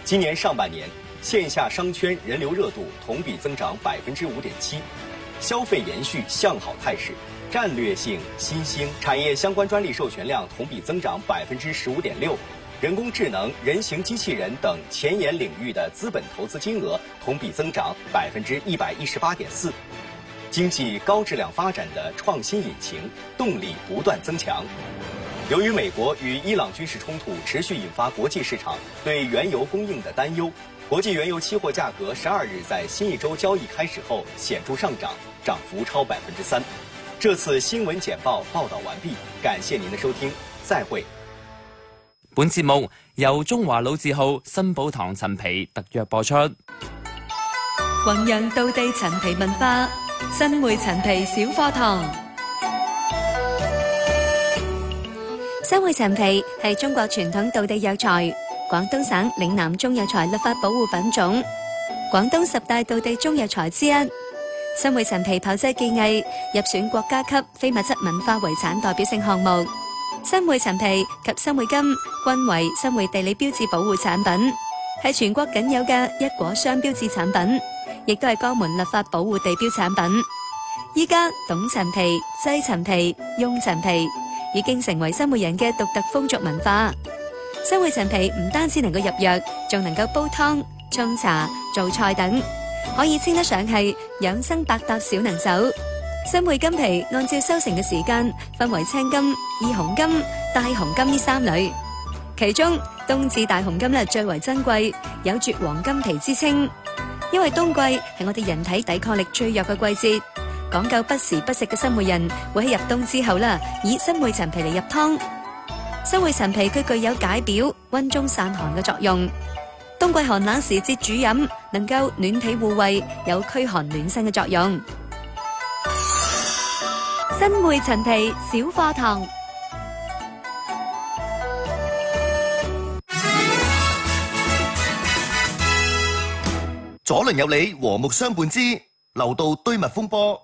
今年上半年，线下商圈人流热度同比增长5.7%，消费延续向好态势。战略性新兴产业相关专利授权量同比增长15.6%，人工智能、人形机器人等前沿领域的资本投资金额同比增长118.4%。经济高质量发展的创新引擎动力不断增强。由于美国与伊朗军事冲突持续引发国际市场对原油供应的担忧，国际原油期货价格12日在新一周交易开始后显著上涨，涨幅超3%。这次新聞簡報報道完畢，感謝您的收聽，再會。 本節目由中華老字號新寶堂陳皮特約播出。 弘揚道地陳皮文化，新會陳皮小課堂。新會陳皮係中國傳統道地藥材，廣東省嶺南中藥材立法保護品種，廣東10大道地中藥材之一。新會陳皮炮製技藝入選國家級非物質文化遺產代表性項目，新會陳皮及新會金均為新會地理標誌保護產品，係全國僅有嘅一果雙標誌產品，亦都係江門立法保護地標產品。依家懂陳皮、製陳皮、用陳皮已經成為新會人嘅獨特風俗文化。新會陳皮唔單止能夠入藥，仲能夠煲湯、沖茶、做菜等，可以稱得上係養生百搭小能手。新會金皮按照收成嘅時間分為青金、二紅金、大紅金呢3類，其中冬至大紅金最為珍貴，有絕黃金皮之稱。因為冬季係我哋人體抵抗力最弱嘅季節，講究不時不食嘅新會人會喺入冬之後以新會陳皮嚟入湯。新會陳皮佢具有解表、溫中散寒嘅作用，冬季寒冷時節煮飲，能夠暖脾護胃，有驅寒暖身嘅作用。新會陳皮小課堂。 左鄰右里和睦相伴之樓道堆密風波。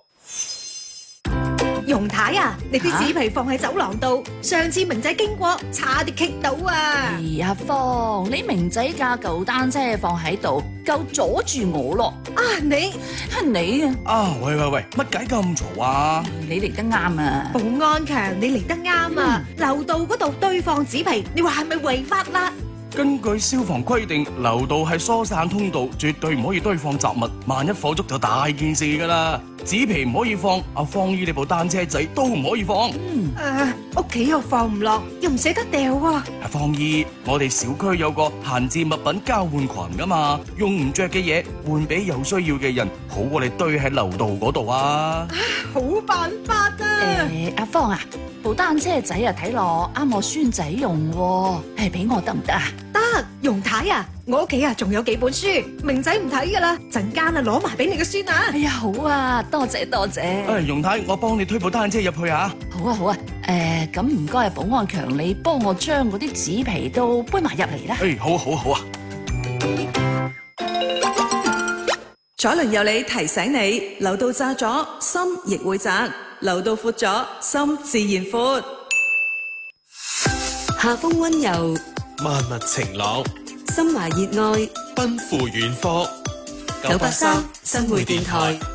容太啊，你啲紙皮放喺走廊度，上次明仔經過差啲棘到啊！ 哎呀，芳，你明仔架舊單車放喺度，夠阻住我咯！ 啊，你啊！喂，乜解咁嘈啊？ 你嚟得啱啊！ 保安強，你嚟得啱啊！樓道嗰度堆放紙皮，你話係咪違法啦？ 根據消防規定，樓道係疏散通道，絕對唔可以堆放雜物，萬一火燭就大件事噶啦。紙皮唔可以放，阿芳姨你部單車仔都唔可以放。 屋企又放唔落，又唔捨得掉喎。 阿芳姨，我哋小區有個閒置物品交換群噶嘛，用唔着嘅嘢換俾有需要嘅人，好過你堆喺樓道嗰度啊！ 好辦法啊！ 阿芳啊，部單車仔睇落啱我孫仔用喎，俾我得唔得啊？ 得，容太啊，我屋企仲有幾本書，明仔唔睇噶啦，陣間攞埋俾你個孫啊！ 哎呀，好啊，多謝。 容太，我幫你推部單車入去啊！ 好啊，咁唔該保安強，你幫我將嗰啲紙皮都搬埋入嚟啦。 好啊。 左鄰右里提醒你，樓道窄咗，心亦會窄；樓道闊咗，心自然闊。夏風溫柔， 萬物晴朗， 心懷熱愛， 奔赴遠方。 983新會電台。